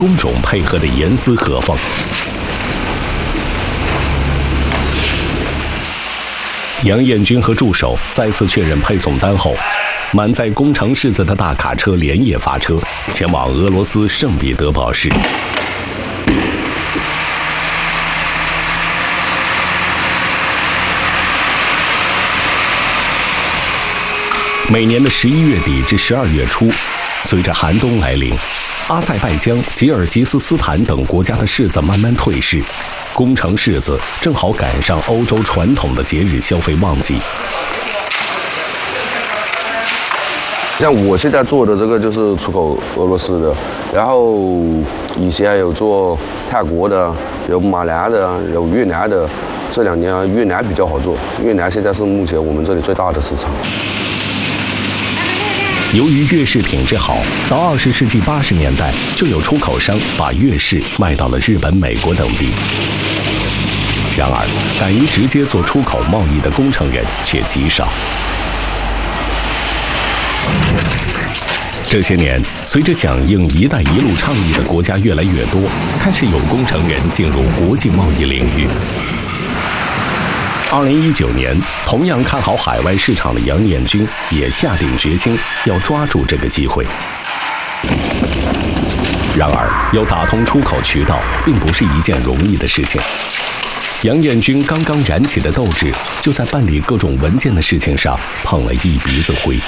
工种配合的严丝合缝。杨彦军和助手再次确认配送单后，满载工程柿子的大卡车连夜发车，前往俄罗斯圣彼得堡市。每年的11月底至12月初，随着寒冬来临，阿塞拜疆、吉尔吉斯斯坦等国家的柿子慢慢退市，工程柿子正好赶上欧洲传统的节日消费旺季。 像我现在做的这个就是出口俄罗斯的，然后以前有做泰国的，有马来的，有越南的。这2年越南比较好做，越南现在是目前我们这里最大的市场。 由于越柿品质好，到20世纪80年代，就有出口商把越柿卖到了日本、美国等地。然而，敢于直接做出口贸易的工程人却极少。这些年，随着响应“一带一路”倡议的国家越来越多，开始有工程人进入国际贸易领域。2019年，同样看好海外市场的杨彦军也下定决心要抓住这个机会。然而，要打通出口渠道，并不是一件容易的事情。杨彦军刚刚燃起的斗志，就在办理各种文件的事情上碰了一鼻子灰。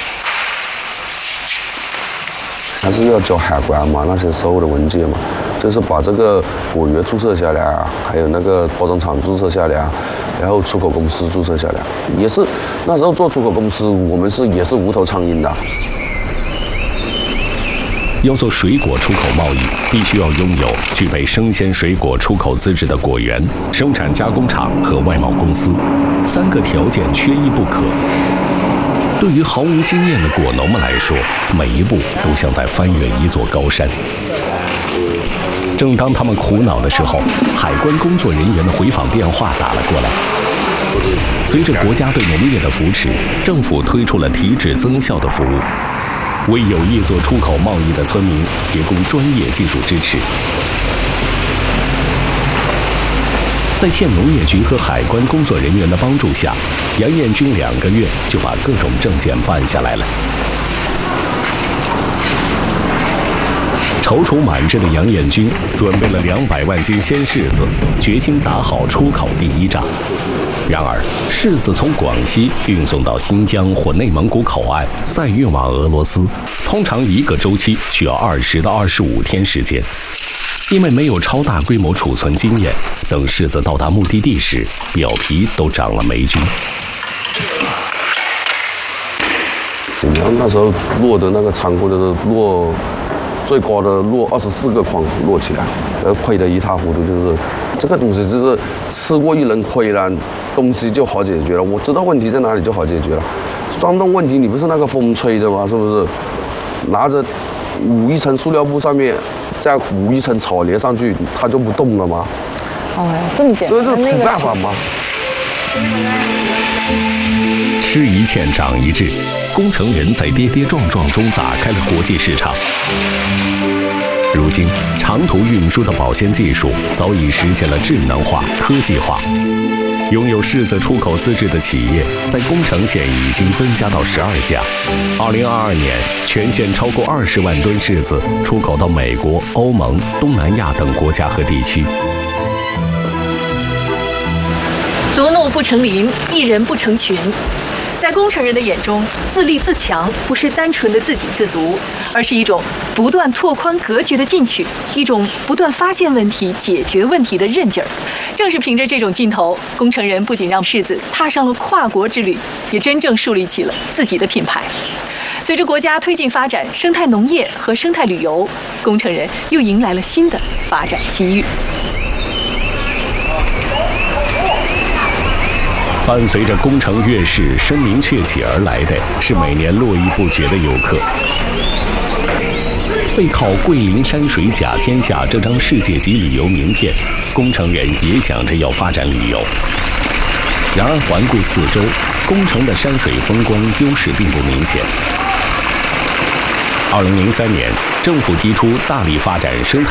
还是要交海关嘛，那些所有的文件嘛，就是把这个果园注册下来啊，还有那个包装厂注册下来啊，然后出口公司注册下来，也是那时候做出口公司，我们也是无头苍蝇的。 要做水果出口贸易，必须要拥有具备生鲜水果出口资质的果园、生产加工厂和外贸公司，3个条件缺一不可。对于毫无经验的果农们来说，每一步都像在翻越一座高山。正当他们苦恼的时候，海关工作人员的回访电话打了过来。随着国家对农业的扶持，政府推出了提质增效的服务，为有意做出口贸易的村民提供专业技术支持。在县农业局和海关工作人员的帮助下，杨彦军2个月就把各种证件办下来了。踌躇满志的杨彦军准备了200万斤鲜柿子，决心打好出口第一仗。然而，柿子从广西运送到新疆或内蒙古口岸，再运往俄罗斯，通常1个周期需要20到25天时间。因为没有超大规模储存经验，等柿子到达目的地时，表皮都长了霉菌。 然后那时候落的那个仓库就是落最高的落24个筐落起来，亏得一塌糊涂。就是这个东西就是吃过一轮亏了，东西就好解决了。我知道问题在哪里就好解决了。霜冻问题你不是那个风吹的吗？是不是？拿着捂一层塑料布上面。再捂一层草连上去，它就不动了吗？ 哦，这么简单， 这是土办法吗？ 吃一堑长一智，工程人在跌跌撞撞中打开了国际市场。如今，长途运输的保鲜技术早已实现了智能化、科技化。拥有柿子出口资质的企业，在工程县已经增加到12家。2022年，全县超过20万吨柿子出口到美国、欧盟、东南亚等国家和地区。 独木不成林，一人不成群。在工程人的眼中，自立自强不是单纯的自给自足，而是一种不断拓宽格局的进取，一种不断发现问题、解决问题的韧劲儿。正是凭着这种劲头，工程人不仅让柿子踏上了跨国之旅，也真正树立起了自己的品牌。随着国家推进发展生态农业和生态旅游，工程人又迎来了新的发展机遇。 伴随着工程越市声名鹊起而来的是每年络绎不绝的游客。背靠桂林山水甲天下这张世界级旅游名片，工程人也想着要发展旅游。然而环顾四周，工程的山水风光优势并不明显。 2003年，政府提出大力发展生态